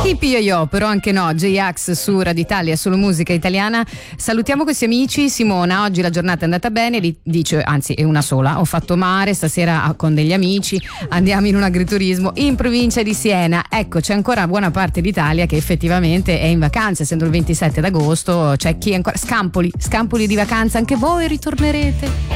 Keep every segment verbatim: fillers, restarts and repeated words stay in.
Hippie Yo-Yo, però anche no, J-Ax su Radio Italia, solo musica italiana. Salutiamo questi amici. Simona, oggi la giornata è andata bene, dice, anzi è una sola, ho fatto mare stasera con degli amici, andiamo in un agriturismo in provincia di Siena. Ecco, c'è ancora buona parte d'Italia che effettivamente è in vacanza, essendo il ventisette d'agosto, c'è chi è ancora scampoli, scampoli di vacanza, anche voi ritornerete.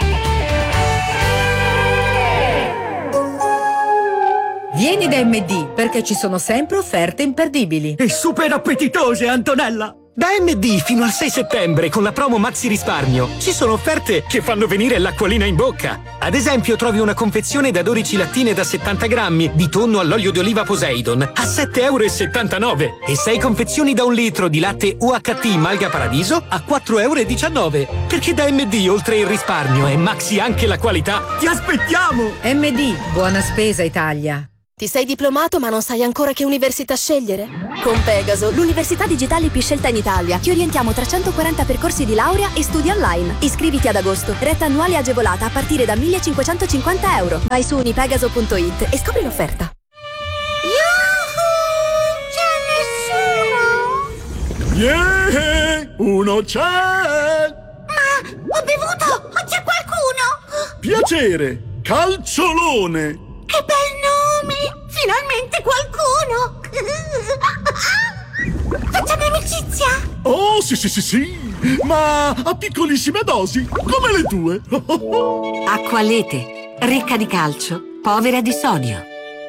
Vieni da M D perché ci sono sempre offerte imperdibili. E super appetitose, Antonella! Da M D fino al sei settembre con la promo Maxi Risparmio ci sono offerte che fanno venire l'acquolina in bocca. Ad esempio trovi una confezione da dodici lattine da settanta grammi di tonno all'olio di oliva Poseidon a sette virgola settantanove euro e sei confezioni da un litro di latte U H T Malga Paradiso a quattro virgola diciannove euro. Perché da M D oltre il risparmio è Maxi anche la qualità. Ti aspettiamo! M D, buona spesa Italia. Ti sei diplomato ma non sai ancora che università scegliere? Con Pegaso, l'università digitale più scelta in Italia. Ti orientiamo tra centoquaranta percorsi di laurea e studi online. Iscriviti ad agosto. Retta annuale agevolata a partire da millecinquecentocinquanta euro. Vai su unipegaso punto it e scopri l'offerta. Yuhu! C'è nessuno! Yeah! Uno c'è! Ma ho bevuto! C'è qualcuno! Piacere! Calciolone! Che bel nome! Finalmente qualcuno! Facciamo amicizia? Oh, sì, sì, sì, sì! Ma a piccolissime dosi, come le tue! Acqualete, ricca di calcio, povera di sodio.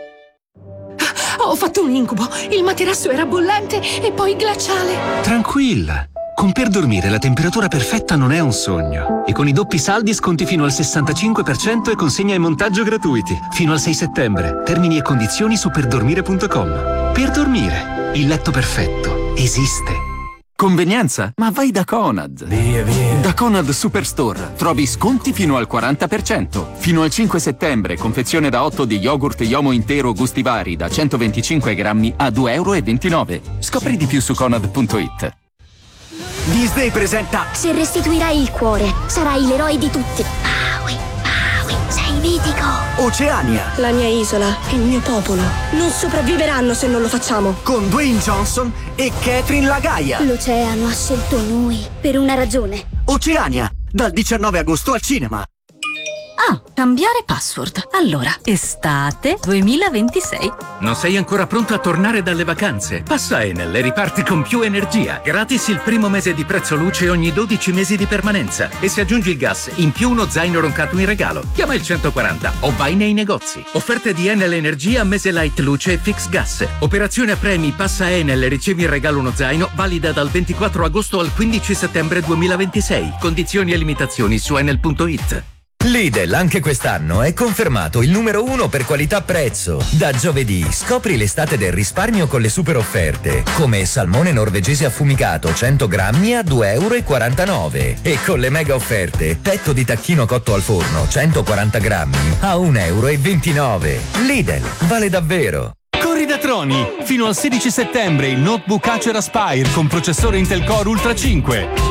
Ho fatto un incubo! Il materasso era bollente e poi glaciale! Tranquilla! Con Per Dormire la temperatura perfetta non è un sogno. E con i doppi saldi sconti fino al sessantacinque per cento e consegna e montaggio gratuiti. Fino al sei settembre. Termini e condizioni su perdormire punto com. Per Dormire. Il letto perfetto esiste. Convenienza? Ma vai da Conad. Via, via. Da Conad Superstore trovi sconti fino al quaranta per cento. Fino al cinque settembre, confezione da otto di yogurt Yomo intero gusti vari da centoventicinque grammi a due virgola ventinove euro. Scopri di più su conad punto it. Disney presenta. Se restituirai il cuore, sarai l'eroe di tutti. Maui, Maui, sei mitico. Oceania. La mia isola, il mio popolo, non sopravviveranno se non lo facciamo. Con Dwayne Johnson e Catherine Lagaia. L'oceano ha scelto noi per una ragione. Oceania, dal diciannove agosto al cinema. Ah, cambiare password. Allora, estate duemilaventisei. Non sei ancora pronto a tornare dalle vacanze? Passa a Enel e riparti con più energia. Gratis il primo mese di prezzo luce ogni dodici mesi di permanenza. E se aggiungi il gas, in più uno zaino roncato in regalo. Chiama il centoquaranta o vai nei negozi. Offerte di Enel Energia, mese light luce e fix gas. Operazione a premi, passa a Enel e ricevi in regalo uno zaino, valida dal ventiquattro agosto al quindici settembre duemilaventisei. Condizioni e limitazioni su enel punto it. Lidl anche quest'anno è confermato il numero uno per qualità-prezzo. Da giovedì scopri l'estate del risparmio con le super offerte, come salmone norvegese affumicato cento grammi a due virgola quarantanove euro e con le mega offerte petto di tacchino cotto al forno centoquaranta grammi a uno virgola ventinove euro. Lidl, vale davvero! Corri da Troni! Fino al sedici settembre il notebook Acer Aspire con processore Intel Core Ultra cinque.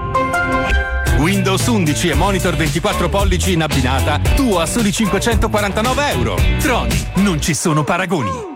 Windows undici e monitor ventiquattro pollici in abbinata, tu a soli cinquecentoquarantanove euro. Troni, non ci sono paragoni.